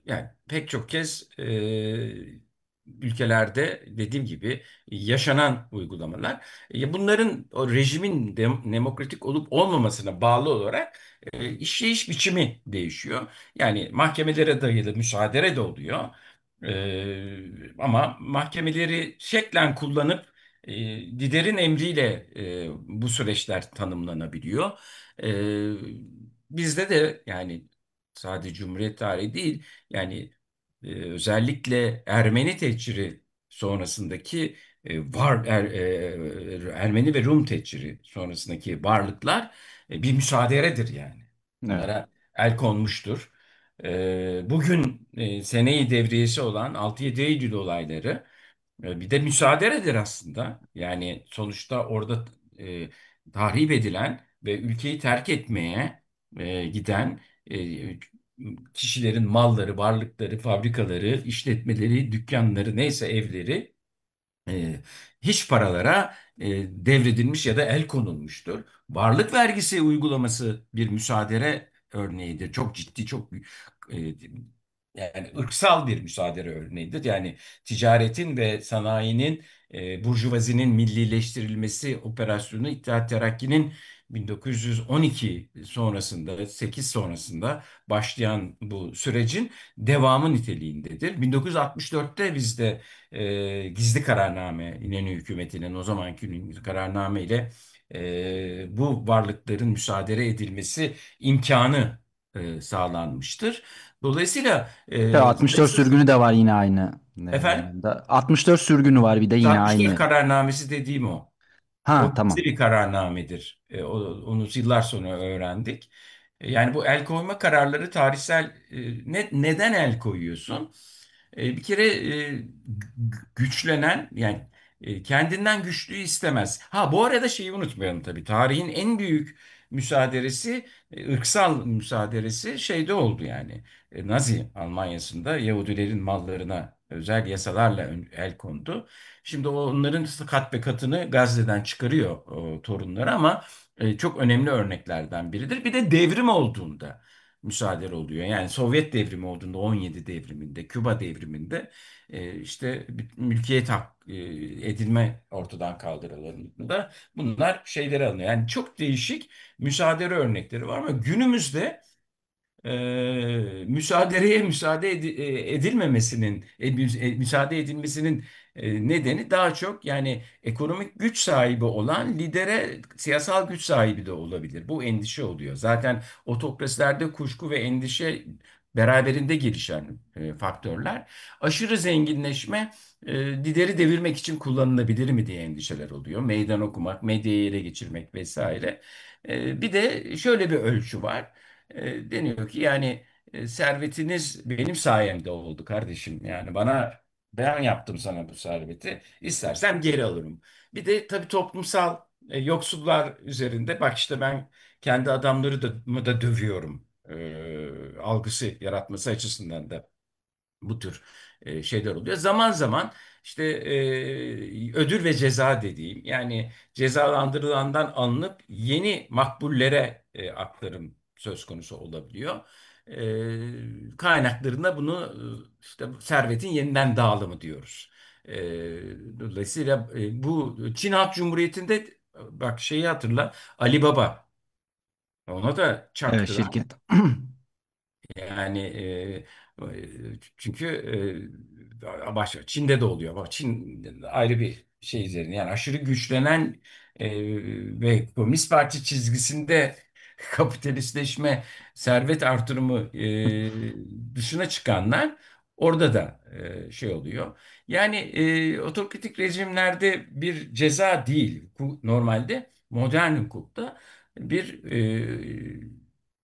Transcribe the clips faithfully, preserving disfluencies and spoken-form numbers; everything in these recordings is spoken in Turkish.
yani pek çok kez e, ülkelerde dediğim gibi yaşanan uygulamalar. E, bunların o rejimin dem- demokratik olup olmamasına bağlı olarak e, işleyiş biçimi değişiyor. Yani mahkemelere dayalı müsaade de oluyor. E, ama mahkemeleri şeklen kullanıp e, liderin emriyle e, bu süreçler tanımlanabiliyor. E, Bizde de yani sadece Cumhuriyet tarihi değil, yani e, özellikle Ermeni tehciri sonrasındaki e, var Er- e, Ermeni ve Rum tehciri sonrasındaki varlıklar e, bir müsaaderedir yani. Evet. Bunlara el konmuştur. E, bugün e, seneyi devriyesi olan altı yedi Eylül olayları e, bir de müsaadedir aslında. Yani sonuçta orada e, tahrip edilen ve ülkeyi terk etmeye e, giden e, kişilerin malları, varlıkları, fabrikaları, işletmeleri, dükkanları, neyse evleri e, hiç paralara e, devredilmiş ya da el konulmuştur. Varlık vergisi uygulaması bir müsaade örneğidir. Çok ciddi, çok e, yani ırksal bir müsaade örneğidir. Yani ticaretin ve sanayinin, e, burjuvazinin millileştirilmesi operasyonu İttihat Terakki'nin bin dokuz yüz on iki sonrasında, sekiz sonrasında başlayan bu sürecin devamı niteliğindedir. bin dokuz yüz altmış dörtte bizde e, gizli kararname, İnönü hükümetinin o zamanki kararname ile e, bu varlıkların müsaade edilmesi imkanı e, sağlanmıştır. Dolayısıyla Ve e, altmış dört sayısız sürgünü de var yine aynı e, efendim zamanda. altmış dört sürgünü var bir de yine altmış dört aynı. kararnamesi dediğim o. O Ha, gizli tamam. bir kararnamedir. E, o- onu yıllar sonra öğrendik. E, yani bu el koyma kararları tarihsel, e, ne, neden el koyuyorsun? E, bir kere e, g- güçlenen, yani e, kendinden güçlüyü istemez. Ha, bu arada şeyi unutmayalım tabii. Tarihin en büyük müsaderesi, e, ırksal müsaderesi şeyde oldu yani. E, Nazi Almanya'sında Yahudilerin mallarına özel yasalarla ön- el kondu. Şimdi o onların kat ve katını Gazze'den çıkarıyor o torunları, ama e, çok önemli örneklerden biridir. Bir de devrim olduğunda müsaade oluyor. Yani Sovyet devrimi olduğunda, on yedi devriminde, Küba devriminde e, işte bir mülkiyet hak, e, edilme ortadan kaldırıldığında bunlar şeyleri alınıyor. Yani çok değişik müsaade örnekleri var, ama günümüzde e, müsaadeye müsaade edi- e, edilmemesinin, e, mü- e, müsaade edilmesinin e, nedeni daha çok yani ekonomik güç sahibi olan lidere siyasal güç sahibi de olabilir. Bu endişe oluyor. Zaten otokrasilerde kuşku ve endişe beraberinde gelişen e, faktörler. Aşırı zenginleşme e, lideri devirmek için kullanılabilir mi diye endişeler oluyor. Meydan okumak, medyayı ele geçirmek vesaire. E, bir de şöyle bir ölçü var. E, deniyor ki yani e, servetiniz benim sayemde oldu kardeşim. Yani bana, ben yaptım sana bu serveti. İstersem geri alırım. Bir de tabii toplumsal e, yoksullar üzerinde, bak işte ben kendi adamları da mı da dövüyorum e, algısı yaratması açısından da bu tür e, şeyler oluyor. Zaman zaman işte e, ödül ve ceza dediğim, yani cezalandırılandan alınıp yeni makbullere e, aktarım söz konusu olabiliyor. E, kaynaklarına bunu e, işte servetin yeniden dağılımı diyoruz. E, dolayısıyla e, bu Çin Halk Cumhuriyeti'nde e, bak şeyi hatırla, Ali Baba, ona da Evet, çaktılar. şirket. Yani e, e, çünkü e, başka Çin'de de oluyor. Bak Çin ayrı bir şey üzerine, yani aşırı güçlenen e, ve Komünist Parti çizgisinde kapitalistleşme, servet artırımı e, dışına çıkanlar orada da e, şey oluyor. Yani e, otokratik rejimlerde bir ceza değil, bu normalde modern hukukta bir e,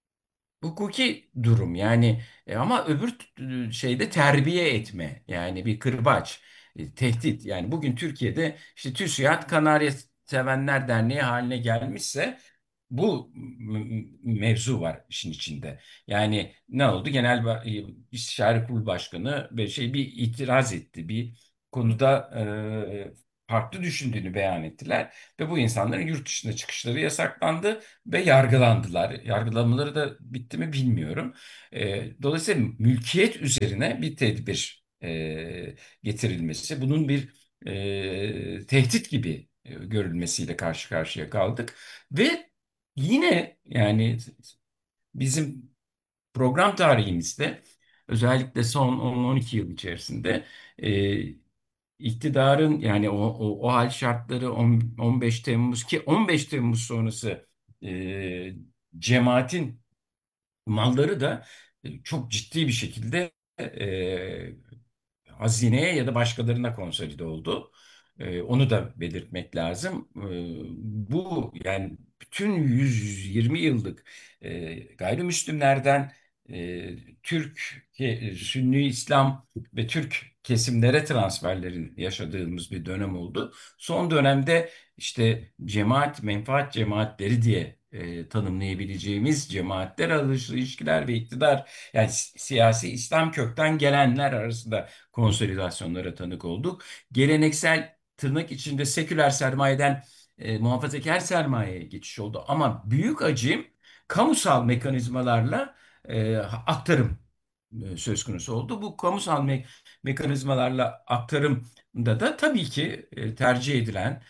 hukuki durum yani. E, ama öbür t- şeyde terbiye etme, yani bir kırbaç, e, tehdit. Yani bugün Türkiye'de işte TÜSİAD Kanarya Sevenler Derneği haline gelmişse bu m- m- mevzu var işin içinde. Yani ne oldu? Genel Ba- İstişare Kurulu Başkanı ve şey bir itiraz etti. Bir konuda farklı düşündüğünü beyan ettiler ve bu insanların yurt dışına çıkışları yasaklandı ve yargılandılar. Yargılamaları da bitti mi bilmiyorum. E, dolayısıyla mülkiyet üzerine bir tedbir e, getirilmesi, bunun bir e, tehdit gibi e, görülmesiyle karşı karşıya kaldık ve yine yani bizim program tarihimizde özellikle son on on iki yıl içerisinde e, iktidarın yani o, o, o hal şartları on, on beş Temmuz ki on beş Temmuz sonrası e, cemaatin malları da e, çok ciddi bir şekilde e, hazineye ya da başkalarına konsolide oldu. Ee, onu da belirtmek lazım. Ee, bu yani bütün yüz yirmi yıllık e, gayrimüslimlerden e, Türk, e, Sünni İslam ve Türk kesimlere transferlerin yaşadığımız bir dönem oldu. Son dönemde işte cemaat, menfaat cemaatleri diye e, tanımlayabileceğimiz cemaatler arası ilişkiler ve iktidar yani si- siyasi İslam kökten gelenler arasında konsolidasyonlara tanık olduk. Geleneksel tırnak içinde seküler sermayeden e, muhafazakar sermayeye geçiş oldu. Ama büyük acım kamusal mekanizmalarla e, aktarım e, söz konusu oldu. Bu kamusal me- mekanizmalarla aktarımda da tabii ki e, tercih edilen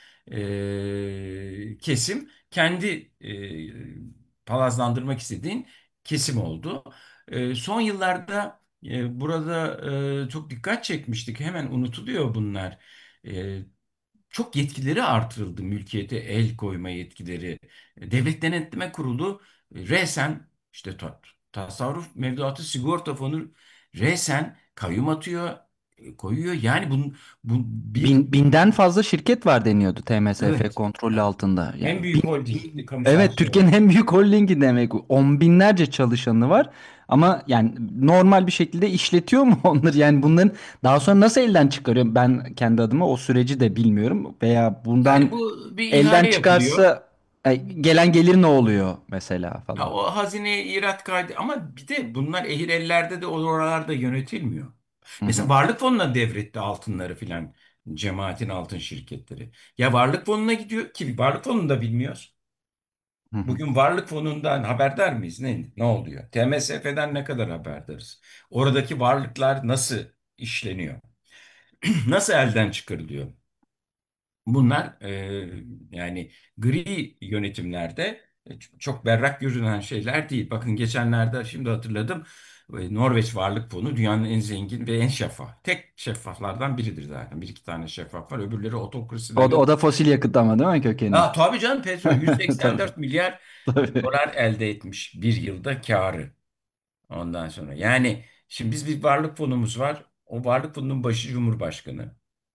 e, kesim kendi e, palazlandırmak istediğin kesim oldu. E, son yıllarda e, burada e, çok dikkat çekmiştik. Hemen unutuluyor bunlar. E, Çok yetkileri artırıldı. Mülkiyete el koyma yetkileri. E, Devlet Denetleme Kurulu e, resen işte ta- tasarruf mevduatı sigorta fonu resen kayyum atıyor, e, koyuyor. Yani bunun bu bir Bin, binden fazla şirket var deniyordu T M S F evet kontrolü yani altında. en Yani bin, büyük holding bin- kamusal evet, Türkiye'nin sektör. en büyük holdingi demek. On binlerce çalışanı var. Ama yani normal bir şekilde işletiyor mu onları? Yani bunların daha sonra nasıl elden çıkarıyor? Ben kendi adıma o süreci de bilmiyorum. Veya bundan Yani bu bir elden ihale yapılıyor. çıkarsa e, gelen gelir ne oluyor mesela Ya falan. o hazineye irat kaydı ama bir de bunlar ehil ellerde de oralarda yönetilmiyor. Hı Mesela hı, Varlık Fonu'na devretti altınları filan cemaatin altın şirketleri. Ya Varlık Fonu'na gidiyor ki Varlık Fonu'nu da bilmiyoruz. hı hı. Bugün Varlık Fonu'ndan haberdar mıyız? Ne, ne oluyor? T M S F'den ne kadar haberdarız? Oradaki varlıklar nasıl işleniyor? Nasıl elden çıkarılıyor? Bunlar e, yani gri yönetimlerde e, ç- çok berrak görünen şeyler değil. Bakın geçenlerde şimdi hatırladım. e, Norveç Varlık Fonu dünyanın en zengin ve en şeffaf. Tek şeffaflardan biridir zaten. Bir iki tane şeffaf var. Öbürleri O da, otokrasilerin. o da fosil yakıt ama değil mi kökeni? Ha, tabii canım petrol Tabii. yüz seksen dört milyar Tabii. dolar elde etmiş bir yılda karı. Ondan sonra yani şimdi biz bir varlık fonumuz var. O varlık fonunun başı Cumhurbaşkanı.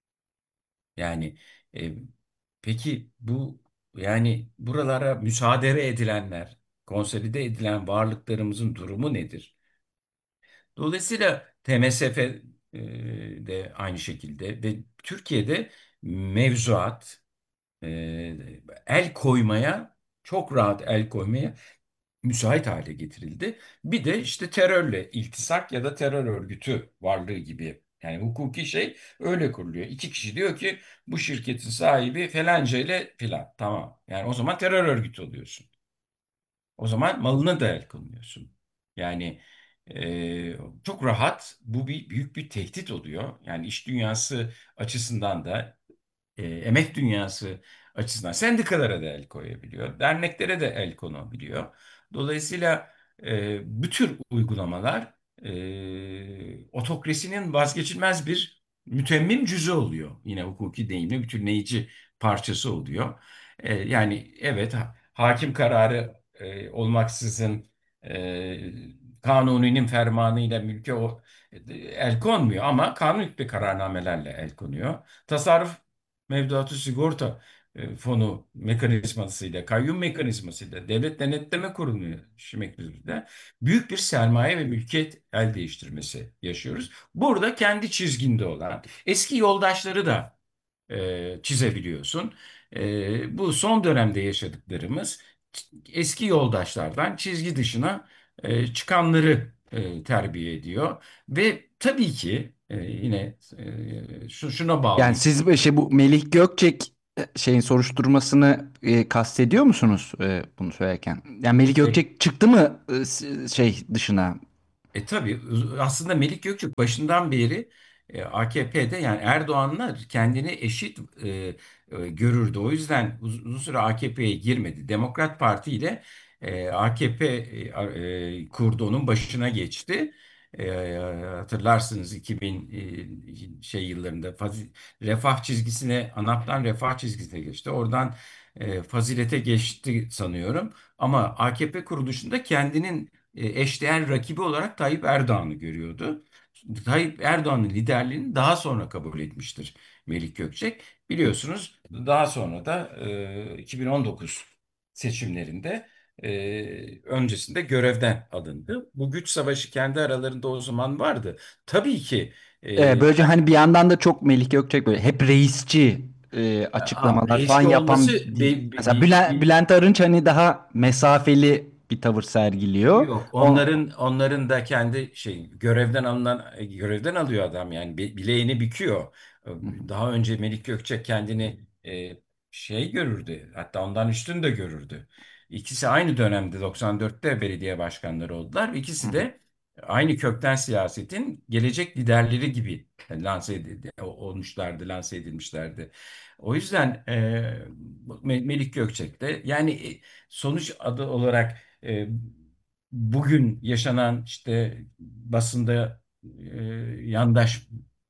Yani e, peki bu yani buralara müsaade edilenler, konsolide edilen varlıklarımızın durumu nedir? Dolayısıyla T M S F e, de aynı şekilde ve Türkiye'de mevzuat e, el koymaya çok rahat el koymaya müsait hale getirildi. Bir de işte terörle iltisak ya da terör örgütü varlığı gibi. Yani hukuki şey öyle kuruluyor. İki kişi diyor ki bu şirketin sahibi falanca ile filan. Tamam. Yani o zaman terör örgütü oluyorsun. O zaman malına da el konuluyorsun. Yani e, çok rahat bu bir büyük bir tehdit oluyor. Yani iş dünyası açısından da e, emek dünyası açısından sendikalara da el koyabiliyor, derneklere de el konabiliyor. Dolayısıyla e, bu tür uygulamalar e, otokrasinin vazgeçilmez bir mütemmim cüzü oluyor. Yine hukuki deyimle bütünleyici parçası oluyor. E, yani evet ha- hakim kararı e, olmaksızın e, kanuninin fermanıyla mülke o, e, el konmuyor ama kanun hükmü kararnamelerle el konuyor. Tasarruf mevduatı sigorta e, fonu mekanizmasıyla, kayyum mekanizmasıyla, devlet denetleme kurulu mekanizmasıyla büyük bir sermaye ve mülkiyet el değiştirmesi yaşıyoruz. Burada kendi çizginde olan eski yoldaşları da e, çizebiliyorsun. E, bu son dönemde yaşadıklarımız eski yoldaşlardan çizgi dışına e, çıkanları e, terbiye ediyor ve tabii ki e, yine e, şu şuna Yani bağlayayım. siz şey bu Melih Gökçek e, şeyin soruşturmasını e, kastediyor musunuz e, bunu söylerken? Yani Melih E, Gökçek çıktı mı e, s- şey dışına? E tabii aslında Melik Gökçek başından beri e, A K P'de, yani Erdoğan'la kendini eşit e, e, görürdü. O yüzden uz- uzun süre A K P'ye girmedi. Demokrat Parti ile e, A K P e, e, kurdu, onun başına geçti. E, hatırlarsınız iki bin e, şey yıllarında fazi- refah çizgisine, ANAP'tan refah çizgisine geçti. Oradan e, fazilete geçti sanıyorum. Ama A K P kuruluşunda kendinin e, eşdeğer rakibi olarak Tayyip Erdoğan'ı görüyordu. Tayyip Erdoğan'ın liderliğini daha sonra kabul etmiştir Melik Gökçek. Biliyorsunuz daha sonra da e, iki bin on dokuz seçimlerinde e, öncesinde görevden alındı. Bu güç savaşı kendi aralarında o zaman vardı. Tabii ki E, e, böylece hani bir yandan da çok Melih Gökçek böyle hep reisçi e, a- açıklamalar falan reisçi olması yapan değil. be- be- Mesela bir, Bülent, bir- Bülent Arınç hani daha mesafeli bir tavır sergiliyor. Yok, O, onların onların da kendi şey, görevden alınan e, görevden alıyor adam, yani bi- bileğini büküyor. E, Daha önce Melik Gökçek kendini e, şey görürdü, hatta ondan üstün de görürdü. İkisi aynı dönemde doksan dörtte belediye başkanları oldular. İkisi de aynı kökten siyasetin gelecek liderleri gibi lanse edildi, olmuşlardı, lanse edilmişlerdi. O yüzden e, Me- Melik Gökçek de, yani e, sonuç adı olarak e, bugün yaşanan işte basında e, yandaş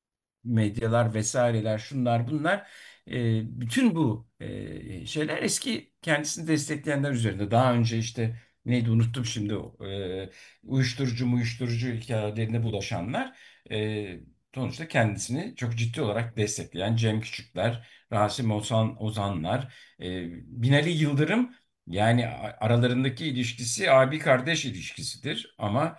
medyalar vesaireler, şunlar bunlar, e, bütün bu e, şeyler eski kendisini destekleyenler üzerinde. Daha önce işte neydi, unuttum şimdi, o, e, uyuşturucu uyuşturucu hikayelerine bulaşanlar e, sonuçta kendisini çok ciddi olarak destekleyen Cem Küçükler, Rasim Ozan, Ozanlar, e, Binali Yıldırım, yani a- aralarındaki ilişkisi abi kardeş ilişkisidir ama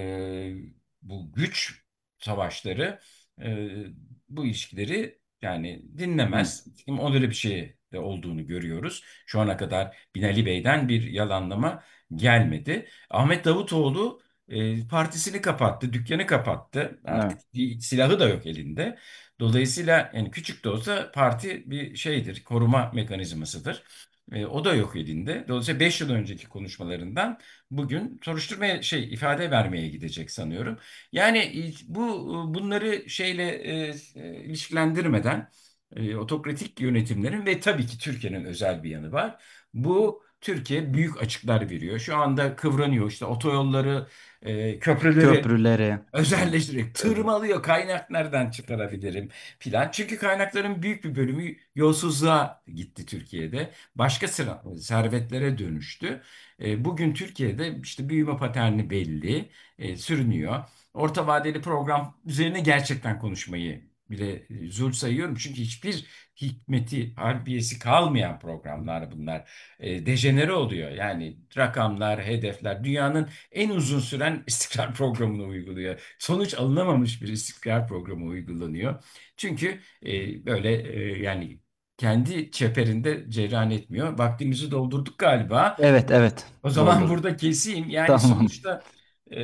e, bu güç savaşları e, bu ilişkileri yani Hı. dinlemez. Ama öyle bir şey de olduğunu görüyoruz. Şu ana kadar Binali Bey'den bir yalanlama gelmedi. Ahmet Davutoğlu e, partisini kapattı, dükkanı kapattı. Evet. Artık bir silahı da yok elinde. Dolayısıyla yani küçük de olsa parti bir şeydir, koruma mekanizmasıdır. E, o da yok elinde. Dolayısıyla beş yıl önceki konuşmalarından bugün soruşturmaya şey ifade vermeye gidecek sanıyorum. Yani e, bu bunları şeyle e, e, ilişkilendirmeden e, otokratik yönetimlerin ve tabii ki Türkiye'nin özel bir yanı var. Bu Türkiye büyük açıklar veriyor. Şu anda kıvranıyor, işte otoyolları, e, köprüleri Köprüleri. Evet. özelleştirerek tırmalıyor. Kaynak nereden çıkarabilirim filan. Çünkü kaynakların büyük bir bölümü yolsuzluğa gitti Türkiye'de. Başka sıra, servetlere dönüştü. E, bugün Türkiye'de işte büyüme paterni belli, e, sürünüyor. Orta vadeli program üzerine gerçekten konuşmayı bile e, zul sayıyorum. Çünkü hiçbir hikmeti, harbiyesi kalmayan programlar bunlar. E, dejenere oluyor. Yani rakamlar, hedefler, dünyanın en uzun süren istikrar programını uyguluyor. Sonuç alınamamış bir istikrar programı uygulanıyor. Çünkü e, böyle e, yani kendi çeperinde cereyan etmiyor. Vaktimizi doldurduk galiba. Evet, evet. O zaman Doldurduk. burada keseyim. Yani Tamam. sonuçta e,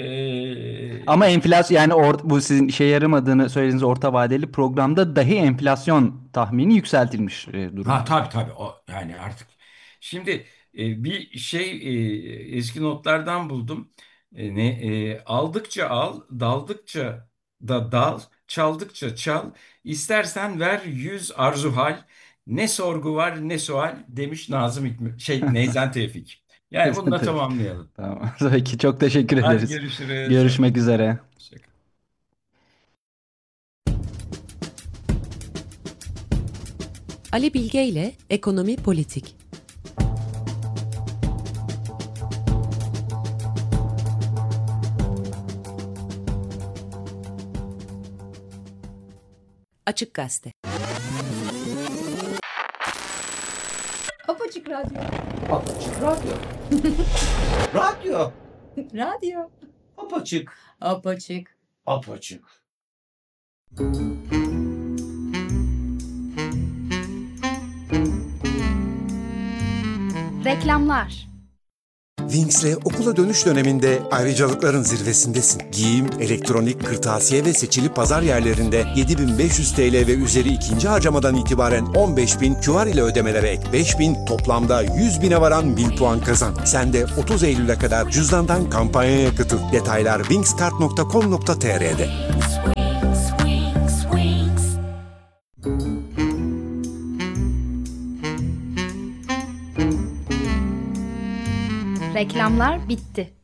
Ama enflasyon yani or, bu sizin işe yaramadığını söylediğiniz orta vadeli programda dahi enflasyon tahmini yükseltilmiş e, ha durumda. tabii tabii, o yani artık şimdi e, bir şey, e, eski notlardan buldum. E, ne e, aldıkça al, daldıkça da dal, çaldıkça çal. İstersen ver yüz arzu hal. Ne sorgu var ne sual demiş Nazım Hikmet, şey Neyzen Tevfik. Yani bununla Evet. tamamlayalım. Tamam. Peki çok teşekkür Hadi ederiz. görüşürüz. Görüşmek üzere. Hoşça Ali Bilge ile Ekonomi Politik. Açık Gazete. Apaçık Radyo. Apaçık Radyo. Radyo. Radyo. Apaçık. Apaçık. Apaçık. Reklamlar. Wings'le okula dönüş döneminde ayrıcalıkların zirvesindesin. Giyim, elektronik, kırtasiye ve seçili pazar yerlerinde yedi bin beş yüz T L ve üzeri ikinci harcamadan itibaren on beş bin, Q R ile ödemelere ek beş bin, toplamda yüz bine varan bin puan kazan. Sen de otuz Eylül'e kadar cüzdandan kampanyaya katıl. Detaylar wingskart nokta com nokta t r'de. Reklamlar bitti.